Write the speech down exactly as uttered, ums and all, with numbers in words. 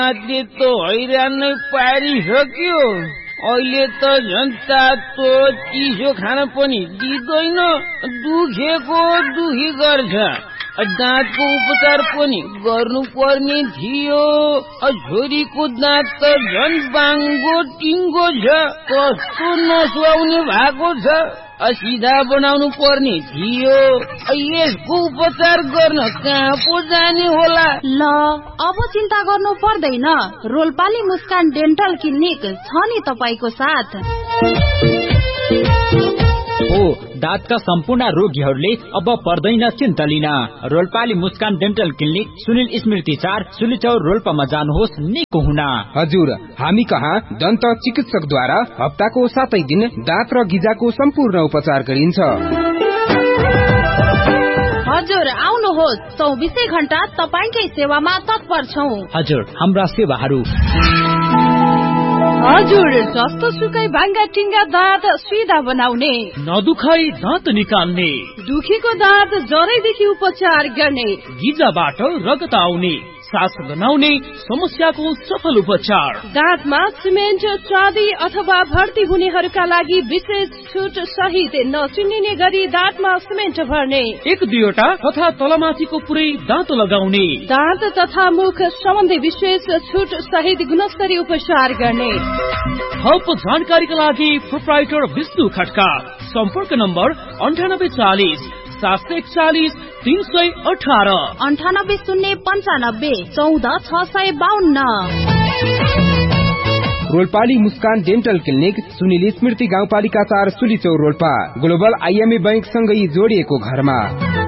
नातिले त हैरान नै पारिसक्यो। अहिले त झन् तातो चिसो खान पनि दिँदैन, दुखेको दुखी गर्छ। दाँतको उपचार पनि गर्नु पर्ने थियो। छोरीको दाँत त झन् बाङ्गो टिङ्गो छ, कस्तो नसुहाउने भएको छ। सिधा बनाउनु पर्ने थियो। यसको उपचार गर्न कहाँ पो जाने होला? ल अब चिन्ता गर्नु पर्दैन, रोल्पाली मुस्कान डेन्टल क्लिनिक छ नि तपाईको साथ। हो दाँतका सम्पूर्ण रोगीहरूले अब पर्दैन चिन्ता लिन। रोल्पाली मुस्कान डेन्टल क्लिनिक सुनिल स्मृति चार सुलिचौर रोल्पामा जानुहोस् निको हुन। हजुर, हामी कहाँ दन्त चिकित्सकद्वारा हप्ताको सातै दिन दाँत र गिजाको सम्पूर्ण उपचार गरिन्छ। हजुर आउनुहोस्, चौबिसै घण्टा तपाईकै सेवामा तत्पर छौं। हजुर, हाम्रा सेवाहरू हजुर जस्तो सुकै भाङ्गा टिङ्गा दाँत सिधा बनाउने, नदुखाई दाँत निकाल्ने, दुखीको दाँत जरैदेखि उपचार गर्ने, गिजाबाट रगत आउने, सास गनाउने समस्याको सफल उपचार, दाँतमा सिमेन्ट चाँदी अथवा भर्ती हुनेहरूका लागि विशेष छुट सहित नचिनिने गरी दाँतमा सिमेन्ट भर्ने, एक दुईवटा तथा तलमाथिको पुरै दाँत लगाउने, दाँत तथा मुख सम्बन्धी विशेष छुट सहित गुणस्तरीय उपचार गर्ने। थप जानकारीका लागि प्रोप्राइटर विष्णु खड्का, सम्पर्क नम्बर अन्ठानब्बे चालिस सात सय एकचालिस तीन सय अठारह, अन्ठानब्बे शून्य पन्चानब्बे चौध छ सय बाहन्न। रोल्पाली मुस्कान डेन्टल क्लिनिक सुनिल स्मृति गाउँपालिका चार सुलिचौर रोल्पा, ग्लोबल आइएमए बैंक सँगै जोडिएको घरमा।